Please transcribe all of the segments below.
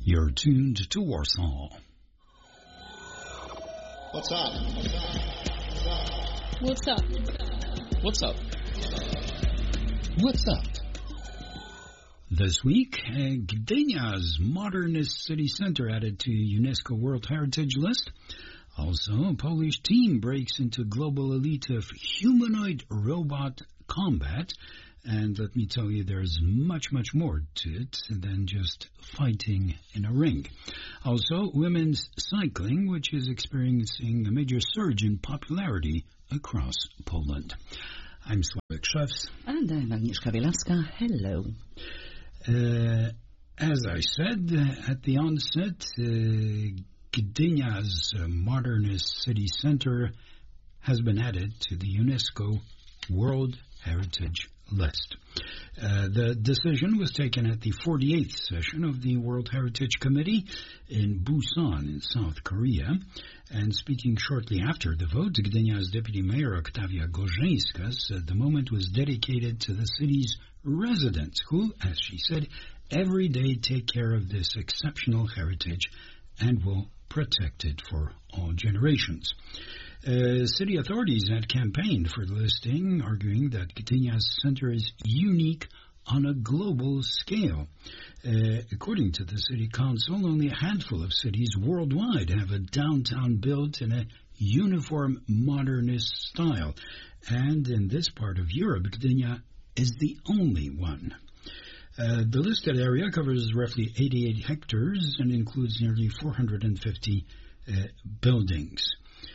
You're tuned to Warsaw. What's up? What's up? What's up? What's up? This week, Gdynia's modernist city center added to UNESCO World Heritage List. Also, a Polish team breaks into global elite of humanoid robot combat. And let me tell you, there's much, much more to it than just fighting in a ring. Also, women's cycling, which is experiencing a major surge in popularity across Poland. I'm Sławek Szewc. And I'm Agnieszka Bielawska. Hello. As I said at the onset, Gdynia's modernist city center has been added to the UNESCO World Heritage List. The decision was taken at the 48th session of the World Heritage Committee in Busan in South Korea. And speaking shortly after the vote, Gdynia's Deputy Mayor Oktawia Gorzyńska said the moment was dedicated to the city's residents who, as she said, every day take care of this exceptional heritage and will protect it for all generations. City authorities had campaigned for the listing, arguing that Gdynia's center is unique on a global scale. According to the city council, only a handful of cities worldwide have a downtown built in a uniform modernist style. And in this part of Europe, Gdynia is the only one. The listed area covers roughly 88 hectares and includes nearly 450 buildings.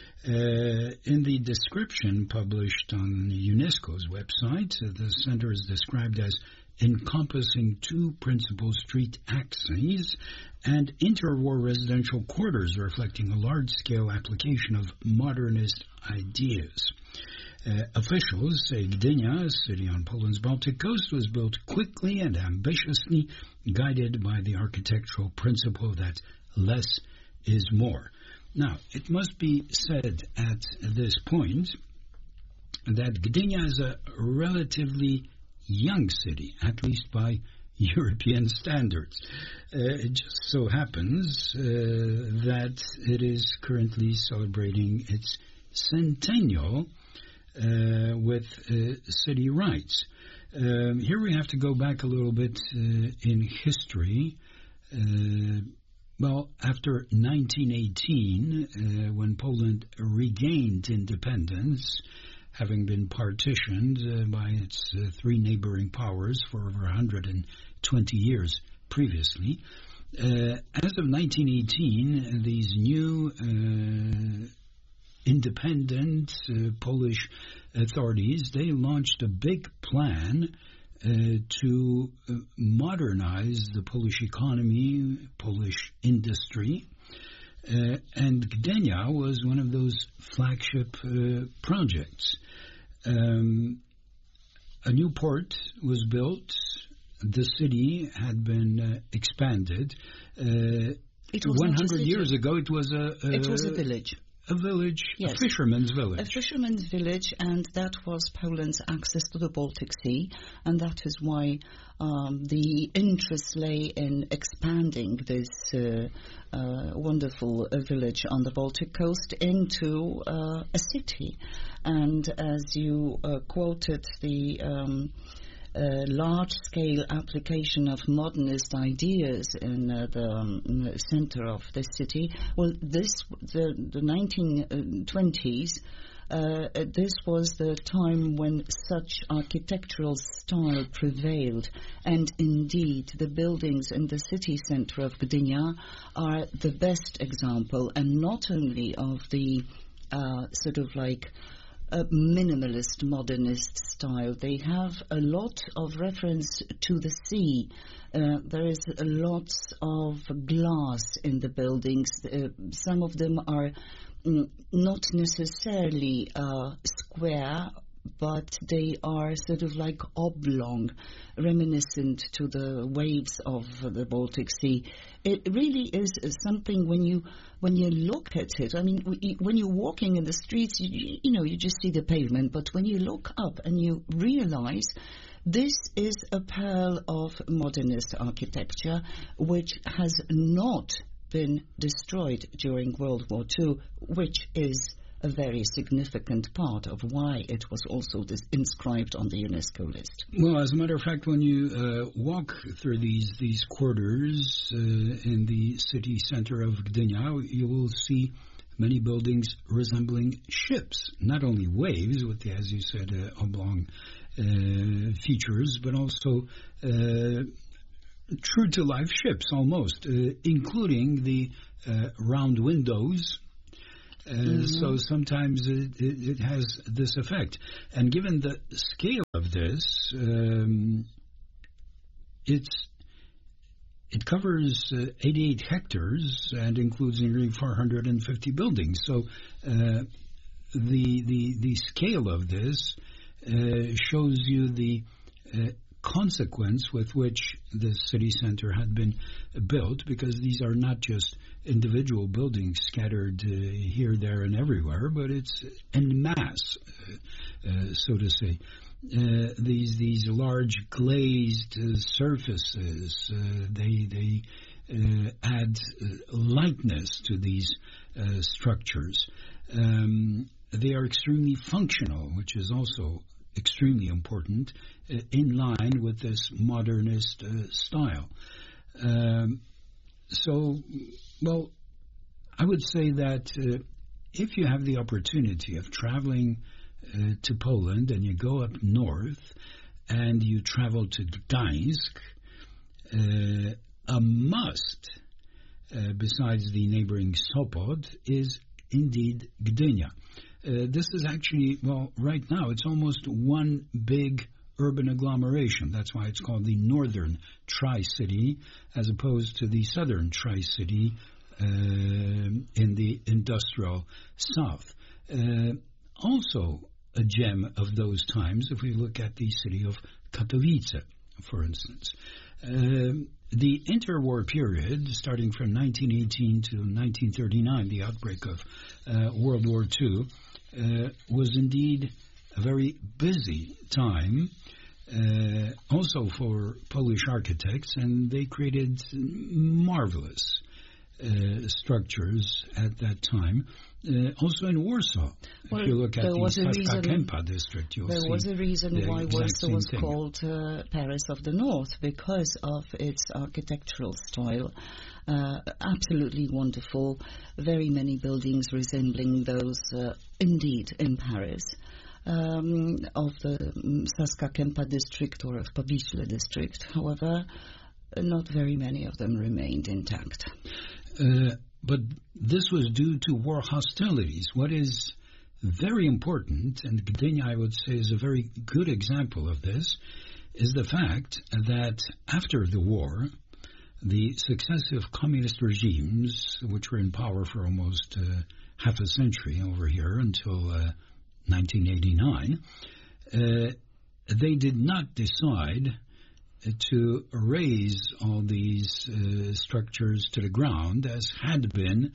In the description published on UNESCO's website, the center is described as encompassing two principal street axes and interwar residential quarters reflecting a large-scale application of modernist ideas. Officials say Gdynia, a city on Poland's Baltic coast, was built quickly and ambitiously, guided by the architectural principle that less is more. Now, it must be said at this point that Gdynia is a relatively young city, at least by European standards. It just so happens that it is currently celebrating its centennial with city rights. Here we have to go back a little bit in history. Well, after 1918, when Poland regained independence, having been partitioned by its three neighboring powers for over 120 years previously, as of 1918, these new independent Polish authorities, they launched a big plan to modernize the Polish economy, Polish industry, and Gdynia was one of those flagship projects. A new port was built. The city had been expanded. 100 years ago, it was a village. A village, yes. A fisherman's village. A fisherman's village, and that was Poland's access to the Baltic Sea, and that is why the interest lay in expanding this wonderful village on the Baltic coast into a city. And as you quoted, the large-scale application of modernist ideas in the center of the city. Well, the 1920s, this was the time when such architectural style prevailed, and indeed the buildings in the city center of Gdynia are the best example, and not only of the sort of like a minimalist modernist style. They have a lot of reference to the sea. There is a lot of glass in the buildings. Some of them are not necessarily square, but they are sort of like oblong, reminiscent to the waves of the Baltic Sea. It really is something when you look at it. I mean, when you're walking in the streets, you just see the pavement. But when you look up and you realize This is a pearl of modernist architecture which has not been destroyed during World War II, which is a very significant part of why it was also inscribed on the UNESCO list. Well, as a matter of fact, when you walk through these quarters in the city center of Gdynia, you will see many buildings resembling ships, not only waves with the, as you said, oblong features, but also true-to-life ships almost, including the round windows. So sometimes it has this effect. And given the scale of this, it covers 88 hectares and includes nearly 450 buildings. So the scale of this shows you the consequence with which the city center had been built, because these are not just individual buildings scattered here, there, and everywhere, but it's en masse, so to say. These large glazed surfaces, they add lightness to these structures. They are extremely functional, which is also extremely important, in line with this modernist style. Well, I would say that if you have the opportunity of traveling to Poland and you go up north and you travel to Gdańsk, a must, besides the neighboring Sopot, is indeed Gdynia. This is actually, well, right now it's almost one big urban agglomeration. That's why it's called the Northern Tri-City, as opposed to the Southern Tri-City in the industrial South. Also a gem of those times, if we look at the city of Katowice, for instance. The interwar period, starting from 1918 to 1939, the outbreak of World War II, was indeed a very busy time, also for Polish architects, and they created marvelous structures at that time. Also in Warsaw, if you look at the Saska Kępa district, you'll see there was a reason why Warsaw was called Paris of the North, because of its architectural style. Absolutely wonderful. Very many buildings resembling those indeed in Paris. Of the Saska Kępa district or of Powiśle district. However, not very many of them remained intact. But this was due to war hostilities. What is very important, and Gdynia, I would say, is a very good example of this, is the fact that after the war, the successive communist regimes, which were in power for almost half a century over here until 1989, they did not decide to raise all these structures to the ground, as had been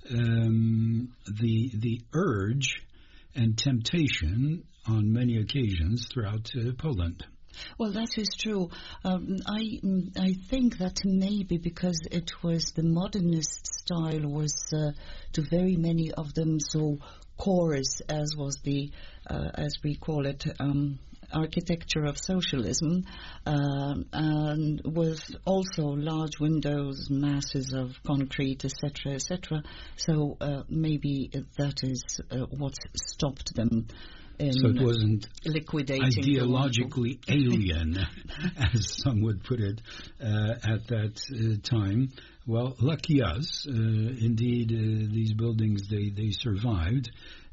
the urge and temptation on many occasions throughout Poland. Well, that is true. I think that maybe because it was the modernist style was to very many of them so chorus, as was the, as we call it, architecture of socialism, and with also large windows, masses of concrete, etc., etc. So maybe that is what stopped them. So it wasn't liquidating ideologically alien, as some would put it, at that time. Well, lucky us. Indeed, these buildings, they survived.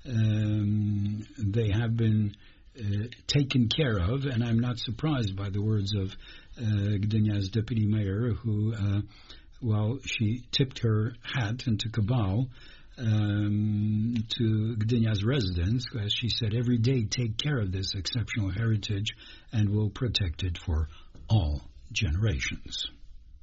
They have been taken care of, and I'm not surprised by the words of Gdynia's deputy mayor, who, she tipped her hat and took a bow to Gdynia's residents, as she said, every day take care of this exceptional heritage and we'll protect it for all generations.